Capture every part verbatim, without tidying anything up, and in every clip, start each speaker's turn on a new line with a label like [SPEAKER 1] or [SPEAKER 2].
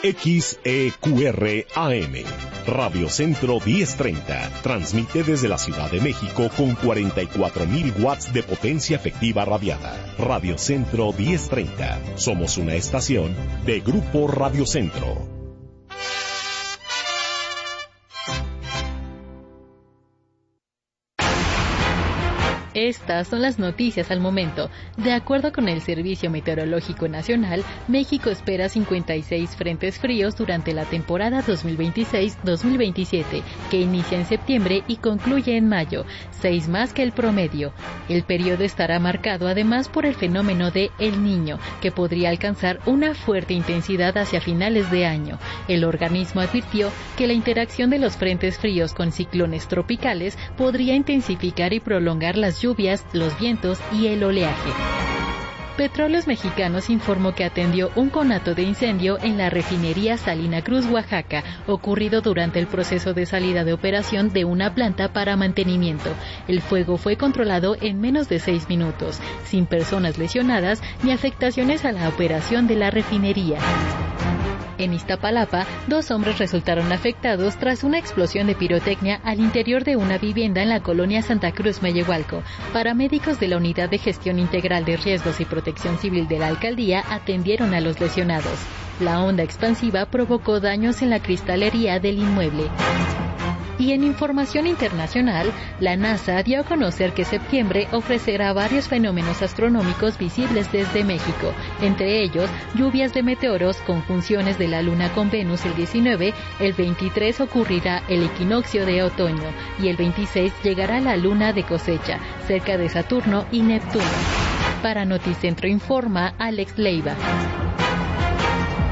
[SPEAKER 1] X E Q R A M. Radio Centro diez treinta. Transmite desde la Ciudad de México con cuarenta y cuatro mil watts de potencia efectiva radiada. Radio Centro diez treinta. Somos una estación de Grupo Radio Centro.
[SPEAKER 2] Estas son las noticias al momento. De acuerdo con el Servicio Meteorológico Nacional, México espera cincuenta y seis frentes fríos durante la temporada dos mil veintiséis dos mil veintisiete, que inicia en septiembre y concluye en mayo, seis más que el promedio. El periodo estará marcado además por el fenómeno de El Niño, que podría alcanzar una fuerte intensidad hacia finales de año. El organismo advirtió que la interacción de los frentes fríos con ciclones tropicales podría intensificar y prolongar las lluvias, los vientos y el oleaje. Petróleos Mexicanos informó que atendió un conato de incendio en la refinería Salina Cruz, Oaxaca, ocurrido durante el proceso de salida de operación de una planta para mantenimiento. El fuego fue controlado en menos de seis minutos, sin personas lesionadas ni afectaciones a la operación de la refinería. En Iztapalapa, dos hombres resultaron afectados tras una explosión de pirotecnia al interior de una vivienda en la colonia Santa Cruz, Mellehualco. Paramédicos de la Unidad de Gestión Integral de Riesgos y Protección Civil de la alcaldía atendieron a los lesionados. La onda expansiva provocó daños en la cristalería del inmueble. Y en información internacional, la NASA dio a conocer que septiembre ofrecerá varios fenómenos astronómicos visibles desde México, entre ellos lluvias de meteoros, conjunciones de la Luna con Venus el diecinueve, el veintitrés ocurrirá el equinoccio de otoño y el veintiséis llegará la Luna de cosecha, cerca de Saturno y Neptuno. Para Noticentro informa Alex Leiva.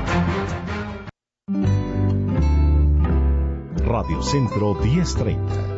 [SPEAKER 1] Radio Centro diez treinta.